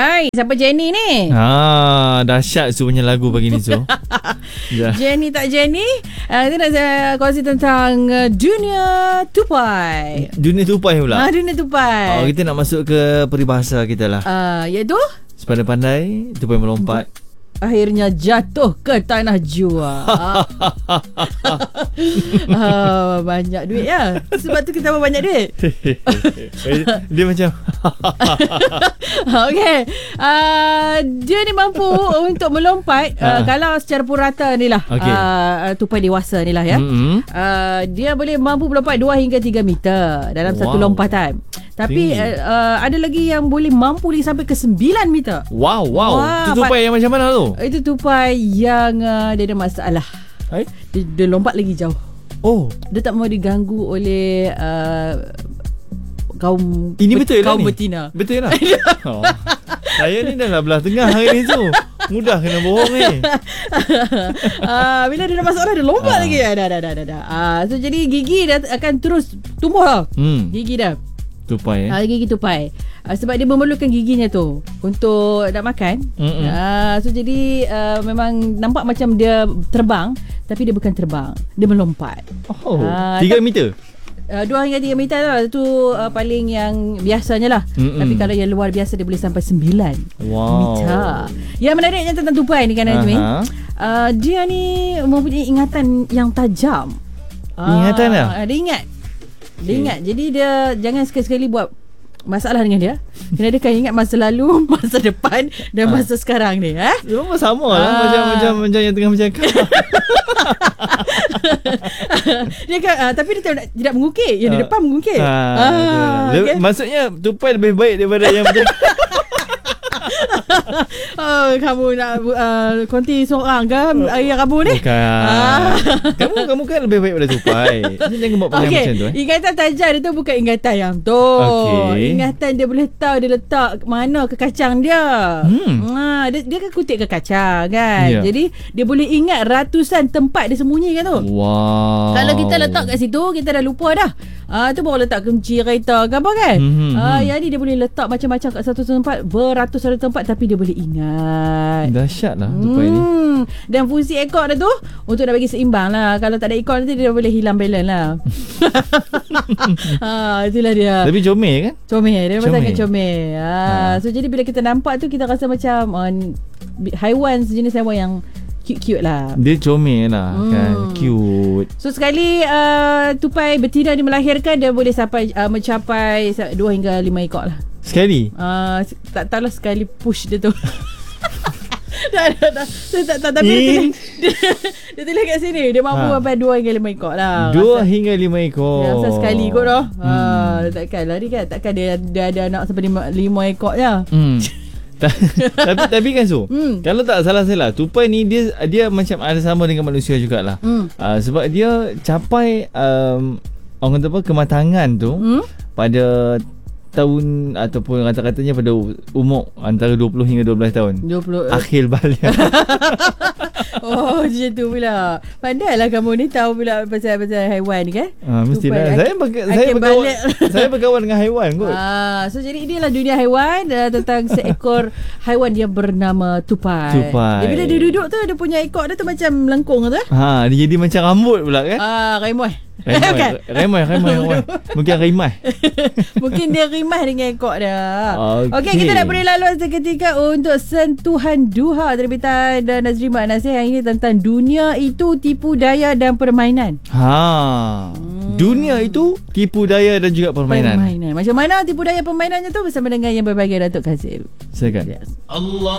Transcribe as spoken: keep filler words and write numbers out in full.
Hai, siapa Jenny ni? Ha, dahsyat Su punya lagu pagi ni Su. Ya. Jenny tak Jenny? Uh, kita nak uh, kongsi tentang uh, dunia tupai. Dunia tupai pula. Ah, dunia tupai. Oh, kita nak masuk ke peribahasa kita lah. Uh, iaitu Sepandai-pandai tupai melompat, akhirnya jatuh ke tanah jua. uh, banyak duit ya. Sebab tu kita banyak duit. Dia macam Okey. Uh, dia ni mampu untuk melompat uh, kalau secara purata ni lah. Okay. Uh, tupai dewasa ni lah ya. Mm-hmm. Uh, dia boleh mampu melompat dua hingga tiga meter dalam wow. satu lompatan. Tapi uh, uh, ada lagi yang boleh mampu lagi sampai ke sembilan meter. Wow, wow. Itu tupai yang macam mana tu? Itu tupai yang uh, dia ada masalah. Hai? Dia, dia lompat lagi jauh. Oh. Dia tak mau diganggu oleh uh, kaum ini betul kaum lah ni? betina. Betul lah. Oh. Saya ni dah lah belah tengah hari ni tu. Mudah kena bohong ni. uh, bila dia dah masalah dia lompat uh. lagi. Dah dah dah dah dah. Uh, so jadi gigi dia akan terus tumbuh lah. Hmm. Gigi dah. Tupai eh? Uh, gigi tupai uh, sebab dia memerlukan giginya tu untuk nak makan. uh, So jadi uh, memang nampak macam dia terbang, tapi dia bukan terbang, dia melompat. Oh, uh, tiga meter Uh, dua hingga tiga meter lah. Itu uh, paling yang biasanya lah. Mm-mm. Tapi kalau yang luar biasa dia boleh sampai sembilan wow. meter. Yang menariknya tentang tupai ni kan Azmin, uh-huh. uh, dia ni mempunyai ingatan yang tajam. Ingatan dah? Uh, dia ingat Dia okay. ingat. Jadi dia jangan sekali-sekali buat masalah dengan dia. Kena dia kan ingat masa lalu, masa depan dan masa ha. sekarang ni. Eh? Semua sama lah. Macam, macam, macam yang tengah bercakap. Dia kan, uh, tapi dia tidak, tidak mengukir. Yang uh, di depan mengukir. Uh, uh, okay. Maksudnya tupai lebih baik daripada yang macam oh, kamu nak uh, konti seorang ke ayah kamu ni? Bukan. Ah. Kamu kamu kan lebih baik daripada tupai. Jangan buat perangai okay. macam tu eh. Ingatan tajam dia tu bukan ingatan yang tu. Okay. Ingatan dia boleh tahu dia letak mana ke kacang dia. Hmm. Ha, dia, dia kan kutip ke kacang kan. Yeah. Jadi dia boleh ingat ratusan tempat dia sembunyi kan tu. Wow. Kalau kita letak kat situ kita dah lupa dah. Ah, tu baru letak kunci kereta ke apa kan. Hmm. Ah, yang ni dia boleh letak macam-macam kat satu tempat, beratus ada tempat, tapi dia boleh ingat. Dahsyat lah tupai hmm. ni. Dan fungsi ekor dia tu untuk nak bagi seimbang lah. Kalau tak ada ekor nanti dia boleh hilang balance lah. ha, itulah dia. Tapi comel kan? Comel. Dia memang sangat comel. Ha, ha. So jadi bila kita nampak tu kita rasa macam uh, haiwan, sejenis haiwan yang cute-cute lah. Dia comel lah hmm. kan. Cute. So sekali uh, tupai betina ni melahirkan, dia boleh sampai uh, mencapai dua hingga lima ekor lah. Sekali? Uh, tak tahulah sekali push dia tu. tak, tak, tak, tak, tak, tak, tapi dia, dia, dia tulis kat sini dia mampu ha. sampai dua hingga lima ekor lah. dua hingga lima ekor. Ya, asal sekali kot dah. Hmm. Ha, takkan lah ni kan. Takkan dia, dia ada anak sampai lima ekor je. Hmm. tapi tapi kan Su, hmm. kalau tak salah-salah tupai ni dia dia macam ada sama dengan manusia jugalah. Hmm. Uh, sebab dia capai um, orang kata apa, kematangan tu hmm? pada tahun ataupun kata-katanya pada umur antara dua puluh hingga dua belas tahun. dua puluh Akhir balik. Oh, macam tu pula. Pandailah kamu ni tahu pula pasal-pasal haiwan ni kan? Ah, mestilah. Saya berga- saya berkawan saya berkawan dengan haiwan kot. Ah, so jadi inilah dunia haiwan uh, tentang seekor haiwan yang bernama tupai. Tupai. Dia bila dia duduk tu dia punya ekor dia tu macam melengkung tu. Ha, dia jadi macam rambut pula kan? Ah, remoy. Remai, kan? remai, remai, remai. Mungkin rimai. Mungkin dia rimai dengan ekor dia. Okey, okay, kita nak beri laluan seketika untuk Sentuhan Duha terbitan dan Nazrima Nasir. Yang ini tentang dunia itu tipu daya dan permainan. Ha. Hmm. Dunia itu tipu daya dan juga permainan. Permainan. Macam mana tipu daya permainannya tu bersama dengan yang berbahagia Datuk Kazil. Silakan. Yes. Allah